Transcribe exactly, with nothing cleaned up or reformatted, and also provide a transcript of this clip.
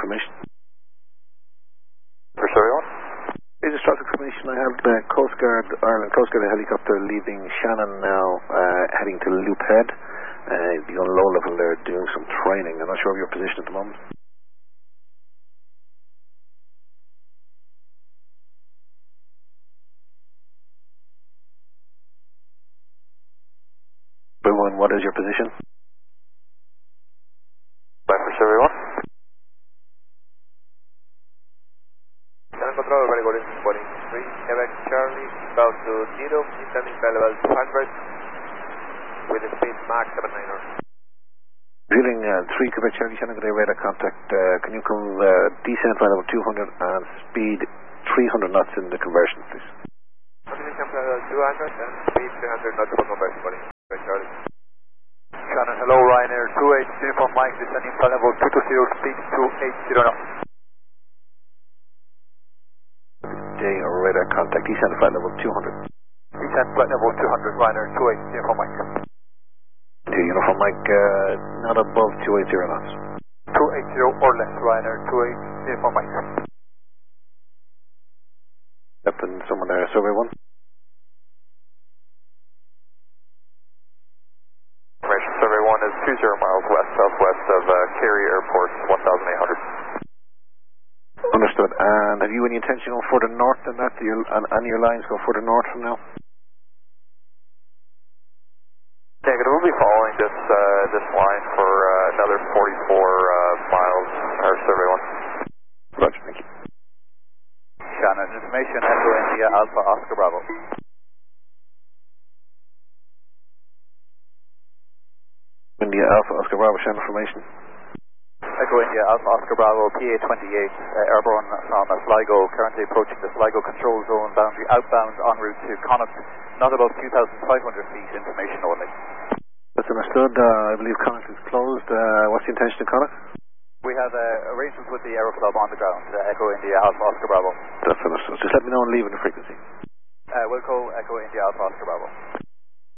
information. For Surrey one? Is this traffic information? I have the Coast Guard, Ireland Coast Guard helicopter leaving Shannon now, uh, heading to Loophead. Uh, the on low level they're doing some training. I'm not sure of your position at the moment. One, what is your position? Back for Survey one. Shannon control, very good, boarding three, Quebec Charlie, bound to zero, descending by level two hundred, with the speed Mach seven nine zero. Reeling uh, three, Quebec Charlie, Shannon G'day, radar contact, uh, can you come uh, descend by level two hundred and speed three hundred knots in the conversion, please? Continuing come to level two hundred and speed three hundred knots for conversion, boarding. Charlie. Shannon, hello, Ryanair two eight Uniform Mike, descending flight level two two zero, speed two eight zero knots. Day or radar contact, descend flight level two hundred. Descend flight level two hundred, Ryanair two eight Uniform Mike. To Uniform Mike, uh, not above two eighty knots. two eighty or less, Ryanair two eight Uniform Mike. Captain, someone there, Survey one. Survey one is two zero miles west southwest of uh, Kerry Airport, one thousand eight hundred. Understood. And have you any intention going further north than that? Do you, and, and your lines go further north from now? Negative. We'll be following this uh, this line for uh, another forty-four uh, miles. Our Survey one. Roger. Thank you. Shannon, information Echo India Alpha Oscar Bravo. India Alpha Oscar Bravo, Shannon information. Echo India Alpha Oscar Bravo, P A twenty-eight, uh, airborne from uh, Sligo, currently approaching the Sligo control zone boundary, outbound en route to Connacht, not above two thousand five hundred feet, information only. That's understood. Uh, I believe Connacht is closed. Uh, what's the intention of Connacht? We have uh, arrangements with the Aero Club on the ground, uh, Echo India Alpha Oscar Bravo. That's understood. Just let me know and leave in the frequency. Uh, Wilco, Echo India Alpha Oscar Bravo.